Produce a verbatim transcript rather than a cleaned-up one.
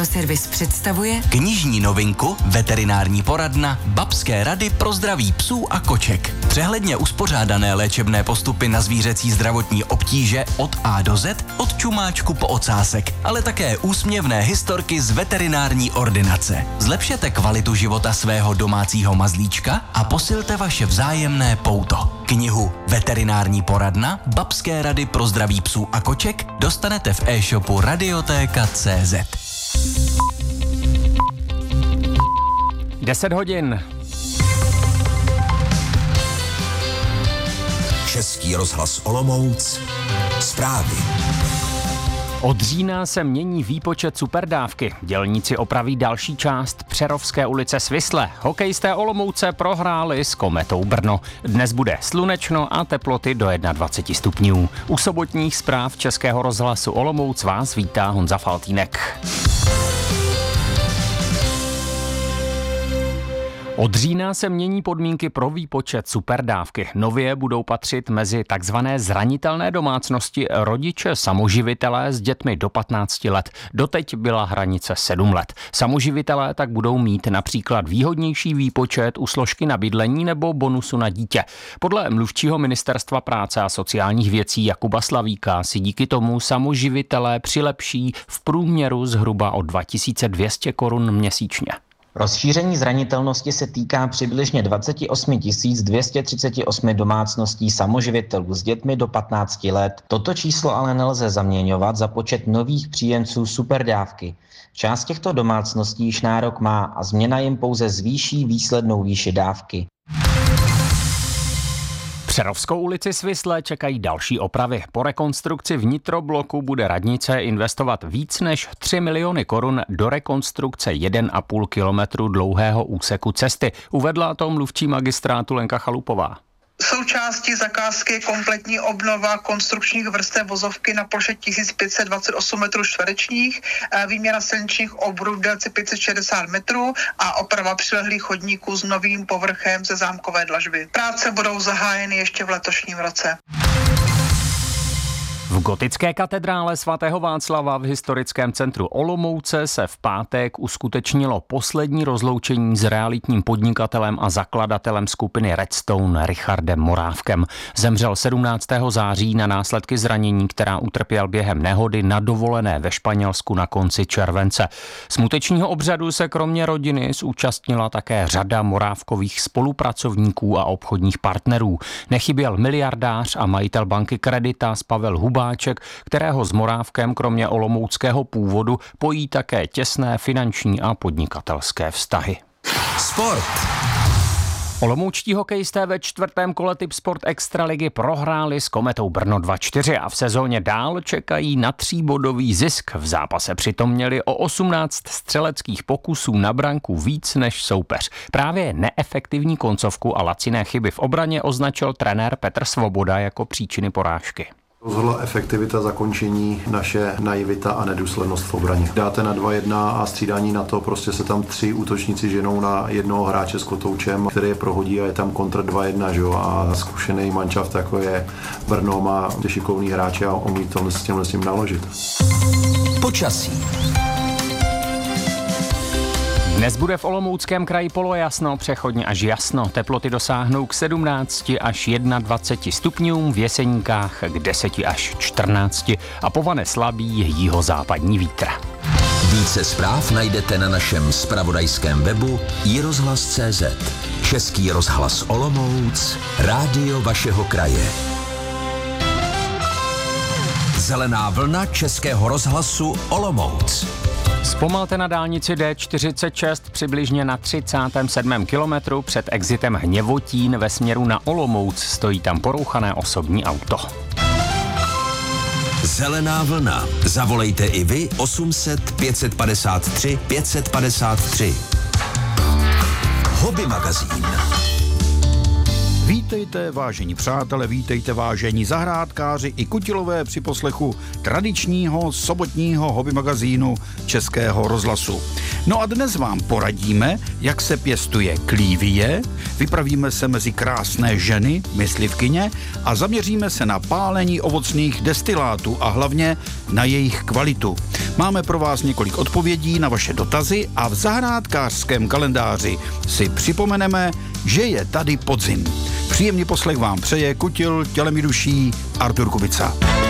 Audioservis představuje knižní novinku Veterinární poradna Babské rady pro zdraví psů a koček. Přehledně uspořádané léčebné postupy na zvířecí zdravotní obtíže od A do Z, od čumáčku po ocásek, ale také úsměvné historky z veterinární ordinace. Zlepšete kvalitu života svého domácího mazlíčka a posilte vaše vzájemné pouto. Knihu Veterinární poradna Babské rady pro zdraví psů a koček dostanete v e-shopu Radiotéka tečka cé zet. deset hodin. Český rozhlas Olomouc. Zprávy. Od října se mění výpočet superdávky. Dělníci opraví další část Přerovské ulice Svisle. Hokejisté Olomouce prohráli s Kometou Brno. Dnes bude slunečno a teploty do dvacet jedna stupňů. U sobotních zpráv Českého rozhlasu Olomouc vás vítá Honza Faltýnek. Od října se mění podmínky pro výpočet superdávky. Nově budou patřit mezi takzvané zranitelné domácnosti rodiče samoživitelé s dětmi do patnácti let. Doteď byla hranice sedm let. Samoživitelé tak budou mít například výhodnější výpočet u složky na bydlení nebo bonusu na dítě. Podle mluvčího Ministerstva práce a sociálních věcí Jakuba Slavíka si díky tomu samoživitelé přilepší v průměru zhruba o dva tisíce dvě stě korun měsíčně. Rozšíření zranitelnosti se týká přibližně dvacet osm tisíc dvě stě třicet osm domácností samoživitelů s dětmi do patnácti let. Toto číslo ale nelze zaměňovat za počet nových příjemců superdávky. Část těchto domácností již nárok má a změna jim pouze zvýší výslednou výši dávky. Přerovskou ulici Svisle čekají další opravy. Po rekonstrukci vnitrobloku bude radnice investovat víc než tři miliony korun do rekonstrukce jeden a půl kilometru dlouhého úseku cesty. Uvedla to mluvčí magistrátu Lenka Chalupová. Součástí zakázky je kompletní obnova konstrukčních vrstev vozovky na ploše tisíc pět set dvacet osm metrů čtverečních, výměna silničních oborů v délce pět set šedesát metrů a oprava přilehlých chodníků s novým povrchem ze zámkové dlažby. Práce budou zahájeny ještě v letošním roce. V gotické katedrále svatého Václava v historickém centru Olomouce se v pátek uskutečnilo poslední rozloučení s realitním podnikatelem a zakladatelem skupiny Redstone Richardem Morávkem. Zemřel sedmnáctého září na následky zranění, která utrpěl během nehody na dovolené ve Španělsku na konci července. Smutečního obřadu se kromě rodiny zúčastnila také řada Morávkových spolupracovníků a obchodních partnerů. Nechyběl miliardář a majitel banky Creditas Pavel Huba, kterého s Morávkem kromě olomouckého původu pojí také těsné finanční a podnikatelské vztahy. Sport. Olomoučtí hokejisté ve čtvrtém kole Tipsport Extraligy prohráli s Kometou Brno dva čtyři a v sezóně dál čekají na tříbodový zisk. V zápase přitom měli o osmnáct střeleckých pokusů na branku víc než soupeř. Právě neefektivní koncovku a laciné chyby v obraně označil trenér Petr Svoboda jako příčiny porážky. Rozhodla efektivita zakončení, naše naivita a nedůslednost v obraně. Dáte na dva jedna a střídání na to, prostě se tam tři útočníci ženou na jednoho hráče s kotoučem, který je prohodí a je tam kontra dva jedna, že jo? A zkušený manšaft, jako je Brno, má šikovný hráče a umí to s tím, s tím naložit. Počasí. Dnes bude v Olomouckém kraji polojasno, přechodně až jasno. Teploty dosáhnou k sedmnácti až dvaceti jedna stupňům, v Jeseníkách k deseti až čtrnácti a povane slabý jihozápadní vítr. Více zpráv najdete na našem zpravodajském webu i rozhlas tečka cé zet. Český rozhlas Olomouc, rádio vašeho kraje. Zelená vlna Českého rozhlasu Olomouc. Zpomalte na dálnici D čtyřicet šest přibližně na třicátém sedmém kilometru před exitem Hněvotín ve směru na Olomouc. Stojí tam porouchané osobní auto. Zelená vlna. Zavolejte i vy osm set pět set padesát tři pět set padesát tři. Hobby magazín. Vítejte, vážení přátelé, vítejte, vážení zahrádkáři i kutilové při poslechu tradičního sobotního hobby magazínu Českého rozhlasu. No a dnes vám poradíme, jak se pěstuje klívie, vypravíme se mezi krásné ženy, myslivkyně a zaměříme se na pálení ovocných destilátů a hlavně na jejich kvalitu. Máme pro vás několik odpovědí na vaše dotazy a v zahrádkářském kalendáři si připomeneme, že je tady podzim. Příjemný poslech vám přeje kutil tělem i duší Artur Kubica.